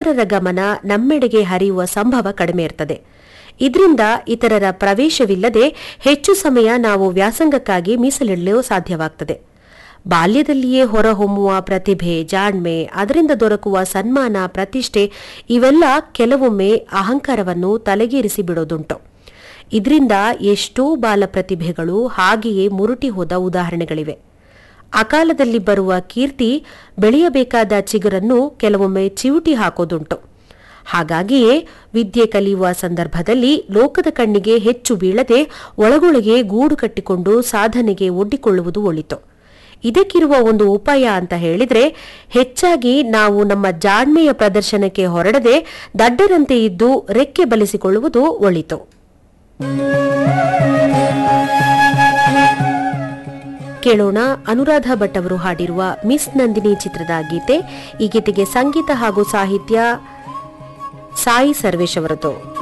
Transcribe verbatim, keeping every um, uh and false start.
ಇತರರ ಗಮನ ನಮ್ಮೆಡೆಗೆ ಹರಿಯುವ ಸಂಭವ ಕಡಿಮೆ ಇರ್ತದೆ. ಇದರಿಂದ ಇತರರ ಪ್ರವೇಶವಿಲ್ಲದೆ ಹೆಚ್ಚು ಸಮಯ ನಾವು ವ್ಯಾಸಂಗಕ್ಕಾಗಿ ಮೀಸಲಿಡಲು ಸಾಧ್ಯವಾಗ್ತದೆ. ಬಾಲ್ಯದಲ್ಲಿಯೇ ಹೊರಹೊಮ್ಮುವ ಪ್ರತಿಭೆ, ಜಾಣ್ಮೆ, ಅದರಿಂದ ದೊರಕುವ ಸನ್ಮಾನ, ಪ್ರತಿಷ್ಠೆ ಇವೆಲ್ಲ ಕೆಲವೊಮ್ಮೆ ಅಹಂಕಾರವನ್ನು ತಲೆಗೇರಿಸಿ ಬಿಡೋದುಂಟು. ಇದರಿಂದ ಎಷ್ಟೋ ಬಾಲ ಪ್ರತಿಭೆಗಳು ಹಾಗೆಯೇ ಮುರುಟಿ ಹೋದ ಉದಾಹರಣೆಗಳಿವೆ. ಅಕಾಲದಲ್ಲಿ ಬರುವ ಕೀರ್ತಿ ಬೆಳೆಯಬೇಕಾದ ಚಿಗುರನ್ನು ಕೆಲವೊಮ್ಮೆ ಚಿವುಟಿ ಹಾಕೋದುಂಟು. ಹಾಗಾಗಿಯೇ ವಿದ್ಯೆ ಕಲಿಯುವ ಸಂದರ್ಭದಲ್ಲಿ ಲೋಕದ ಕಣ್ಣಿಗೆ ಹೆಚ್ಚು ಬೀಳದೆ ಒಳಗೊಳಗೆ ಗೂಡು ಕಟ್ಟಿಕೊಂಡು ಸಾಧನೆಗೆ ಒಡ್ಡಿಕೊಳ್ಳುವುದು ಒಳಿತು. ಇದಕ್ಕಿರುವ ಒಂದು ಉಪಾಯ ಅಂತ ಹೇಳಿದ್ರೆ, ಹೆಚ್ಚಾಗಿ ನಾವು ನಮ್ಮ ಜಾಣ್ಮೆಯ ಪ್ರದರ್ಶನಕ್ಕೆ ಹೊರಡದೆ ದಡ್ಡರಂತೆ ಇದ್ದು ರೆಕ್ಕೆ ಬಲಿಸಿಕೊಳ್ಳುವುದು ಒಳಿತು. ಕೇಳೋಣ ಅನುರಾಧ ಭಟ್ ಅವರು ಹಾಡಿರುವ ಮಿಸ್ ನಂದಿನಿ ಚಿತ್ರದ ಗೀತೆ. ಈ ಗೀತೆಗೆ ಸಂಗೀತ ಹಾಗೂ ಸಾಹಿತ್ಯ ಸಾಯಿ ಸರ್ವೇಶ್ ಅವರದು.